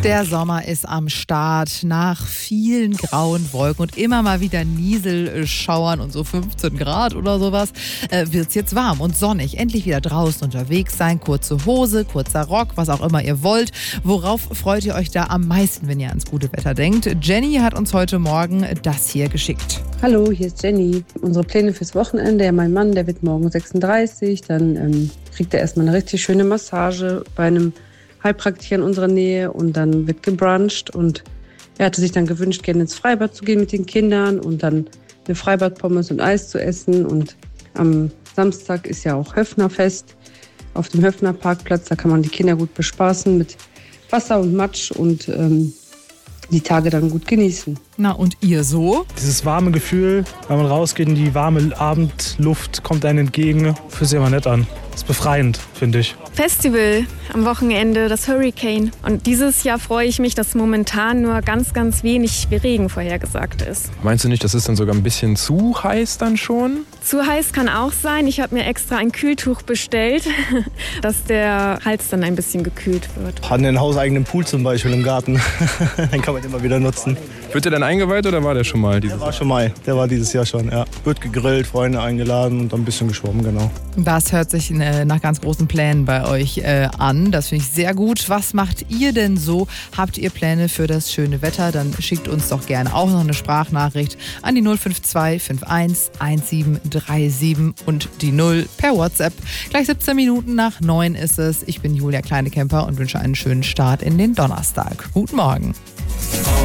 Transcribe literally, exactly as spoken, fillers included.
Der Sommer ist am Start. Nach vielen grauen Wolken und immer mal wieder Nieselschauern und so fünfzehn Grad oder sowas, äh, wird es jetzt warm und sonnig. Endlich wieder draußen unterwegs sein. Kurze Hose, kurzer Rock, was auch immer ihr wollt. Worauf freut ihr euch da am meisten, wenn ihr ans gute Wetter denkt? Jenny hat uns heute Morgen das hier geschickt. Hallo, hier ist Jenny. Unsere Pläne fürs Wochenende. Ja, mein Mann, der wird morgen sechsunddreißig. Dann ähm, kriegt er erstmal eine richtig schöne Massage bei einem Heilpraktiker in unserer Nähe und dann wird gebruncht und er hatte sich dann gewünscht, gerne ins Freibad zu gehen mit den Kindern und dann eine Freibadpommes und Eis zu essen. Und am Samstag ist ja auch Höffnerfest auf dem Höffner Parkplatz. Da kann man die Kinder gut bespaßen mit Wasser und Matsch und ähm, die Tage dann gut genießen. Na und ihr so? Dieses warme Gefühl, wenn man rausgeht in die warme Abendluft, kommt einem entgegen, fühlt sich immer nett an. Ist befreiend, finde ich. Festival am Wochenende, das Hurricane. Und dieses Jahr freue ich mich, dass momentan nur ganz, ganz wenig Regen vorhergesagt ist. Meinst du nicht, das ist dann sogar ein bisschen zu heiß dann schon? Zu heiß kann auch sein. Ich habe mir extra ein Kühltuch bestellt, dass der Hals dann ein bisschen gekühlt wird. Hatten einen hauseigenen Pool zum Beispiel im Garten. Den kann man immer wieder nutzen. Wird der dann eingeweiht oder war der schon mal? Der war schon mal. Der war dieses Jahr schon, ja. Wird gegrillt, Freunde eingeladen und dann ein bisschen geschwommen, genau. Das hört sich äh, nach ganz großen Plänen bei euch äh, an. Das finde ich sehr gut. Was macht ihr denn so? Habt ihr Pläne für das schöne Wetter? Dann schickt uns doch gerne auch noch eine Sprachnachricht an die null fünf zwei fünf eins eins sieben drei sieben und die null per WhatsApp. Gleich siebzehn Minuten nach neun ist es. Ich bin Julia Kleinekemper und wünsche einen schönen Start in den Donnerstag. Guten Morgen.